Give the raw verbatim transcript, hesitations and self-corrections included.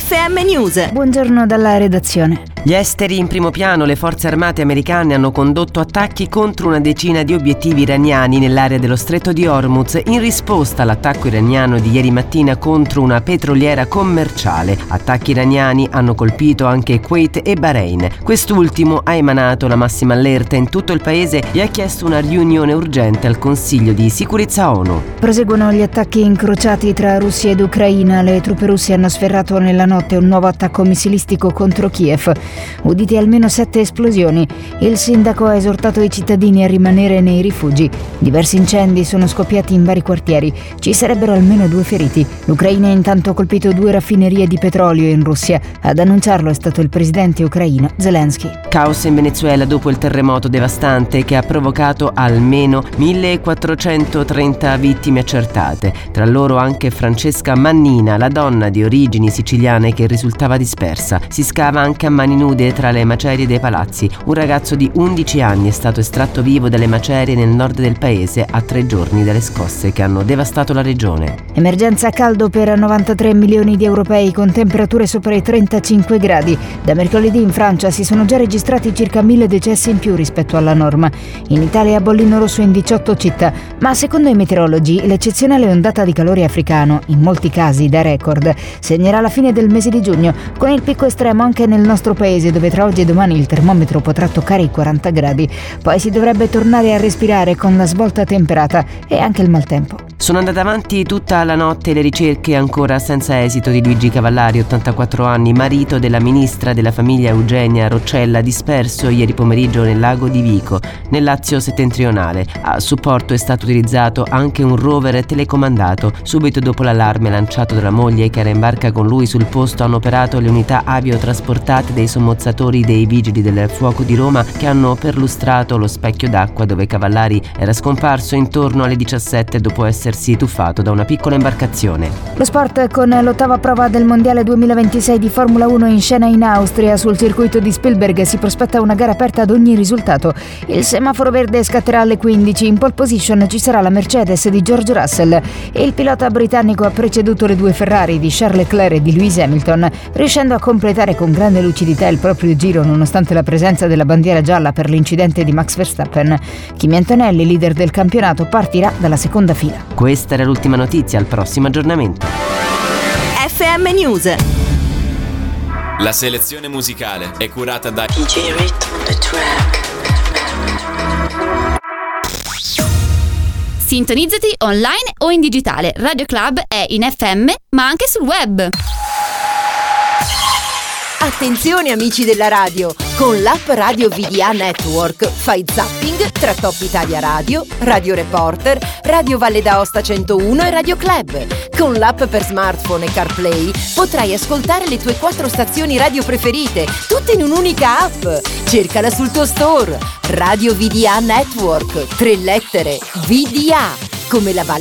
F M News. Buongiorno dalla redazione. Gli esteri in primo piano. Le forze armate americane hanno condotto attacchi contro una decina di obiettivi iraniani nell'area dello stretto di Hormuz in risposta all'attacco iraniano di ieri mattina contro una petroliera commerciale. Attacchi iraniani hanno colpito anche Kuwait e Bahrain. Quest'ultimo ha emanato la massima allerta in tutto il paese e ha chiesto una riunione urgente al Consiglio di Sicurezza ONU. Proseguono gli attacchi incrociati tra Russia ed Ucraina. Le truppe russe hanno sferrato nella notte un nuovo attacco missilistico contro Kiev. Uditi almeno sette esplosioni. Il sindaco ha esortato i cittadini a rimanere nei rifugi. Diversi incendi sono scoppiati in vari quartieri. Ci sarebbero almeno due feriti. L'Ucraina ha intanto colpito due raffinerie di petrolio in Russia. Ad annunciarlo è stato il presidente ucraino Zelensky. Caos in Venezuela dopo il terremoto devastante che ha provocato almeno millequattrocentotrenta vittime accertate. Tra loro anche Francesca Mannina, la donna di origini siciliane che risultava dispersa. Si scava anche a mani nude tra le macerie dei palazzi. Un ragazzo di undici anni è stato estratto vivo dalle macerie nel nord del paese a tre giorni dalle scosse che hanno devastato la regione. Emergenza caldo per novantatré milioni di europei con temperature sopra i trentacinque gradi. Da mercoledì in Francia si sono già registrati circa mille decessi in più rispetto alla norma. In Italia bollino rosso in diciotto città, ma secondo i meteorologi l'eccezionale ondata di calore africano, in molti casi da record, segnerà la fine del mese di giugno, con il picco estremo anche nel nostro paese, dove tra oggi e domani il termometro potrà toccare i quaranta gradi. Poi si dovrebbe tornare a respirare con la svolta temperata e anche il maltempo. Sono andate avanti tutta la notte le ricerche ancora senza esito di Luigi Cavallari, ottantaquattro anni, marito della ministra della famiglia Eugenia Roccella, disperso ieri pomeriggio nel lago di Vico, nel Lazio settentrionale. A supporto è stato utilizzato anche un rover telecomandato. Subito dopo l'allarme lanciato dalla moglie che era in barca con lui sul posto hanno operato le unità aviotrasportate dei sommozzatori dei Vigili del Fuoco di Roma che hanno perlustrato lo specchio d'acqua dove Cavallari era scomparso intorno alle diciassette dopo essersi tuffato da una piccola imbarcazione. Lo sport con l'ottava prova del Mondiale duemilaventisei di Formula uno in scena in Austria. Sul circuito di Spielberg si prospetta una gara aperta ad ogni risultato. Il semaforo verde scatterà alle quindici. In pole position ci sarà la Mercedes di George Russell e il pilota britannico ha preceduto le due Ferrari di Charles Leclerc e di Lewis Hamilton, riuscendo a completare con grande lucidità il proprio giro nonostante la presenza della bandiera gialla per l'incidente di Max Verstappen. Kimi Antonelli, leader del campionato, partirà dalla seconda fila. Questa era l'ultima notizia, al prossimo aggiornamento. F M News. La selezione musicale è curata da D J Rhythm on the track. Sintonizzati online o in digitale. Radio Club è in F M ma anche sul web. Attenzione amici della radio, con l'app Radio V D A Network fai zapping tra Top Italia Radio, Radio Reporter, Radio Valle d'Aosta centouno e Radio Club. Con l'app per smartphone e CarPlay potrai ascoltare le tue quattro stazioni radio preferite, tutte in un'unica app. Cercala sul tuo store. Radio V D A Network, tre lettere, V D A, come la Valle